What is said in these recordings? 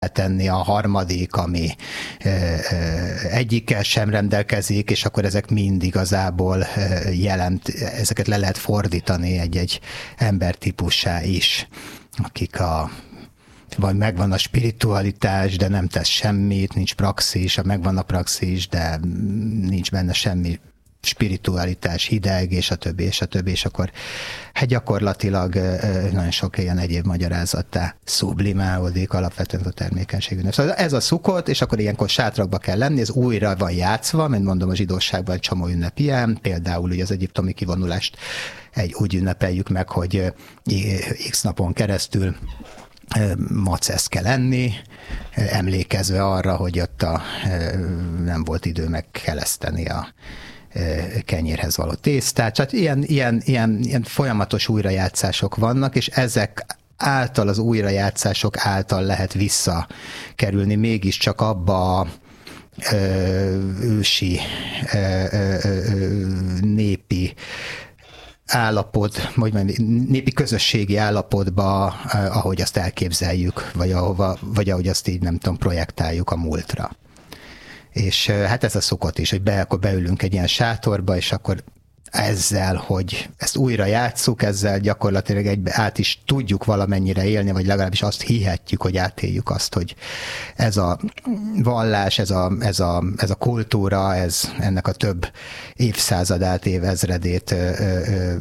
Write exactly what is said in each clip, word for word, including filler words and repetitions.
tenni a harmadik, ami ö, ö, egyikkel sem rendelkezik, és akkor ezek mind igazából ö, jelent, ezeket le lehet fordítani egy-egy embertípussá is, akik a vagy megvan a spiritualitás, de nem tesz semmit, nincs praxis, megvan a praxis, de nincs benne semmi spiritualitás, hideg, és a többi, és a többi, és akkor hát gyakorlatilag nagyon sok ilyen egyéb magyarázattá sublimálódik alapvetően a termékenységűnek. Szóval ez a szukot, és akkor ilyenkor sátrakba kell lenni, ez újra van játszva, mint mondom, a zsidóságban egy csomó ünnep ilyen, például ugye az egyiptomi kivonulást egy, úgy ünnepeljük meg, hogy x napon keresztül macesz kell enni, emlékezve arra, hogy ott a, nem volt idő megkeleszteni a kenyérhez való tésztát. Tehát ilyen, ilyen, ilyen, ilyen folyamatos újrajátszások vannak, és ezek által, az újrajátszások által lehet visszakerülni mégiscsak abba a ö, ősi ö, ö, ö, népi állapot, vagy népi közösségi állapotba, ahogy azt elképzeljük, vagy, ahova, vagy ahogy azt így nem tudom, projektáljuk a múltra. És hát ez a szokott is, hogy be, akkor beülünk egy ilyen sátorba, és akkor ezzel, hogy ezt újra játsszuk, ezzel gyakorlatilag egybe át is tudjuk valamennyire élni, vagy legalábbis azt hihetjük, hogy átéljük azt, hogy ez a vallás, ez a, ez a, ez a kultúra, ez ennek a több évszázadát, évezredét ö, ö,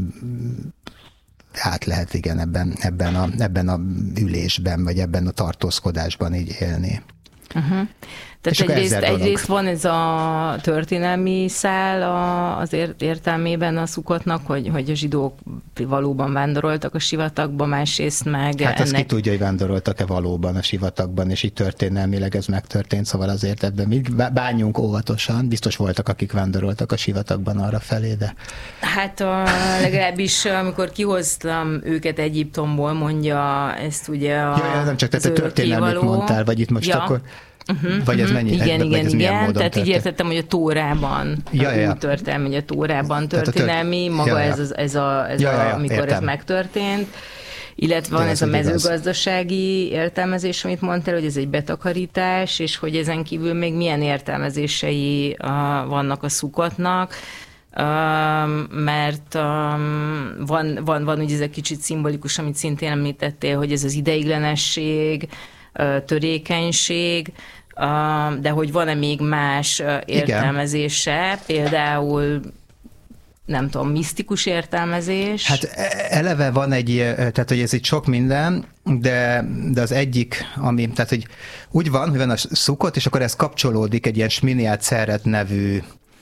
át lehet igen ebben, ebben, a, ebben a ülésben, vagy ebben a tartózkodásban így élni. Uh-huh. Tehát egyrészt, egyrészt van ez a történelmi szál a, az értelmében a szukotnak, hogy, hogy a zsidók valóban vándoroltak a sivatagba, másrészt meg hát ennek... azt ki tudja, hogy vándoroltak-e valóban a sivatagban, és így történelmileg ez megtörtént, szóval azért ebben mi bánjunk óvatosan. Biztos voltak, akik vándoroltak a sivatagban arra felé, de... Hát a, legalábbis amikor kihoztam őket Egyiptomból, mondja ezt ugye a... Ja, ja nem csak te történelmét mondtál, vagy itt most ja. akkor... Uh-huh, vagy ez uh-huh. mennyi? Igen, ez, igen, ez igen. Tehát történt? így értettem, hogy a Tórában ja, ja. úgy történelmi, hogy a Tórában történelmi, tört... maga ja, ja. ez, ez, a, ez ja, ja, a, ja, amikor értem. ez megtörtént. Illetve van ez a mezőgazdasági igaz. értelmezés, amit mondtál, hogy ez egy betakarítás, és hogy ezen kívül még milyen értelmezései uh, vannak a szukotnak. Uh, mert um, van, van, van ugye ez egy kicsit szimbolikus, amit szintén említettél, hogy ez az ideiglenesség, uh, törékenység, uh, de hogy van-e még más uh, értelmezése, igen. Például nem tudom, misztikus értelmezés? Hát eleve van egy, tehát hogy ez itt sok minden, de, de az egyik, ami, tehát hogy úgy van, hogy van a szukot, és akkor ez kapcsolódik egy ilyen Sminiát Szeret nevű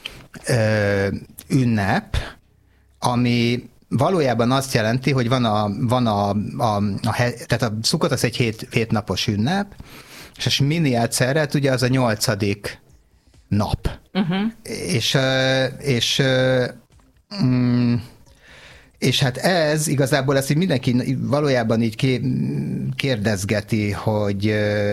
ö, ünnep, ami valójában azt jelenti, hogy van a, van a, a, a tehát a szukot az egy hét, hétnapos ünnep, és a Sminiát Szeret ugye az a nyolcadik nap. Uh-huh. És, és Mm, és hát ez igazából ezt így mindenki valójában így kérdezgeti, hogy,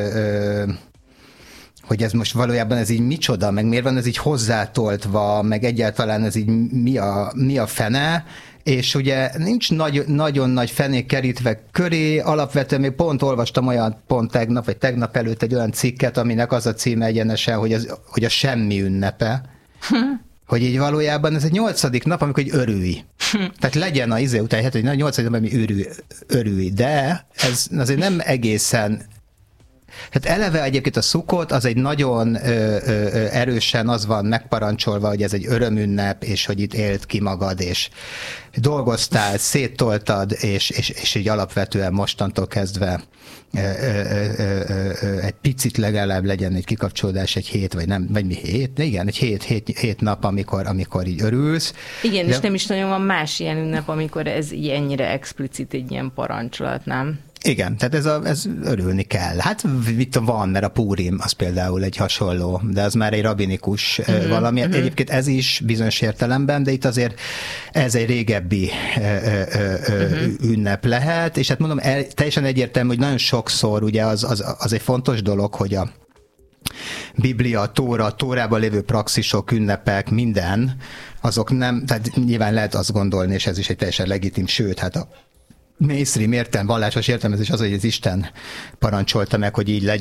hogy ez most valójában ez így micsoda, meg miért van ez így hozzátoltva, meg egyáltalán ez így mi a, mi a fene, és ugye nincs nagy, nagyon nagy fenék kerítve köré, alapvetően még pont olvastam olyan pont tegnap, vagy tegnap előtt egy olyan cikket, aminek az a címe egyenesen, hogy, az, hogy a semmi ünnepe. Hogy így valójában ez egy nyolcadik nap, amikor egy örülj. Tehát legyen a izé után, hát, hogy a nyolcadik nap, ami örülj, örülj, de ez azért nem egészen... Hát eleve egyébként a szukot az egy nagyon ö, ö, erősen az van megparancsolva, hogy ez egy örömünnep, és hogy itt élt ki magad, és dolgoztál, széttoltad, és, és, és így alapvetően mostantól kezdve ö, ö, ö, ö, egy picit legalább legyen egy kikapcsolódás, egy hét, vagy nem, vagy mi hét? De igen, egy hét, hét, hét nap, amikor, amikor így örülsz. Igen, de... és nem is nagyon van más ilyen ünnep, amikor ez így ennyire explicit egy ilyen parancsolat, nem? Igen, tehát ez, a, ez örülni kell. Hát itt van, mert a Púrim az például egy hasonló, de az már egy rabinikus mm-hmm. valami. Mm-hmm. Egyébként ez is bizonyos értelemben, de itt azért ez egy régebbi ö, ö, ö, mm-hmm. ünnep lehet, és hát mondom, el, teljesen egyértelmű, hogy nagyon sokszor ugye az, az, az egy fontos dolog, hogy a Biblia, a Tóra, a Tórában lévő praxisok, ünnepek, minden, azok nem, tehát nyilván lehet azt gondolni, és ez is egy teljesen legitim, sőt, hát a mainstream értelm, vallásos értelmezés az, hogy az Isten parancsolta meg, hogy így legyen.